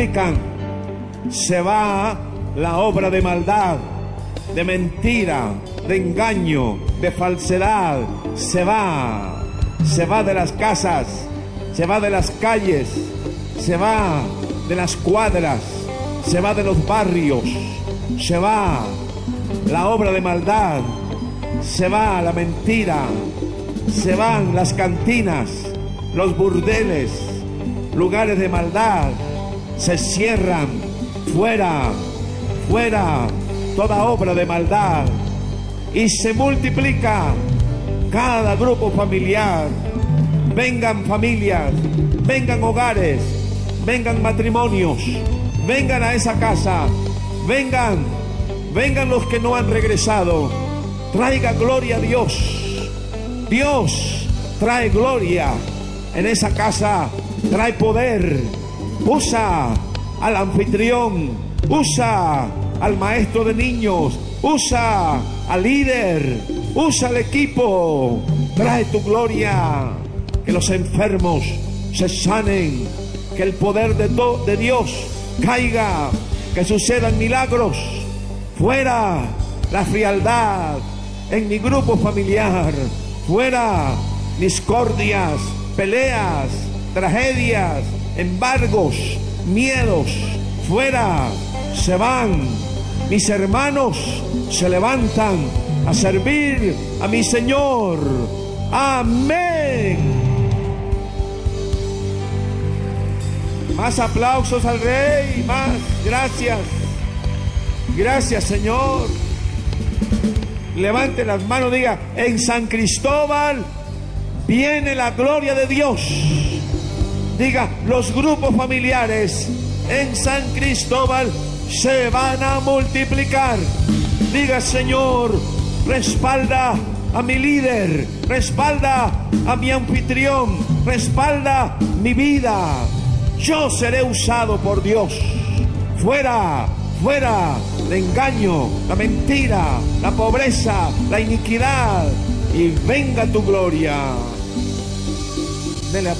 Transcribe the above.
multiplican, se va la obra de maldad, de mentira, de engaño, de falsedad. Se va de las casas, se va de las calles, se va de las cuadras, se va de los barrios, se va la obra de maldad, se va la mentira, se van las cantinas, los burdeles, lugares de maldad, se cierran. Fuera, fuera toda obra de maldad, y se multiplica cada grupo familiar. Vengan familias, vengan hogares, vengan matrimonios, vengan a esa casa, vengan los que no han regresado. Traiga gloria a Dios. Dios trae gloria en esa casa, trae poder. Usa al anfitrión, usa al maestro de niños, usa al líder, usa al equipo. Trae tu gloria, que los enfermos se sanen, que el poder de Dios caiga, que sucedan milagros. Fuera la frialdad en mi grupo familiar, fuera discordias, peleas, tragedias, embargos, miedos. Fuera, se van. Mis hermanos se levantan a servir a mi Señor. Amén. Más aplausos al Rey, más. Gracias. Gracias, Señor. Levante las manos, diga: en San Cristóbal viene la gloria de Dios. Diga: los grupos familiares en San Cristóbal se van a multiplicar. Diga: Señor, respalda a mi líder, respalda a mi anfitrión, respalda mi vida. Yo seré usado por Dios. Fuera, fuera el engaño, la mentira, la pobreza, la iniquidad, y venga tu gloria. Dele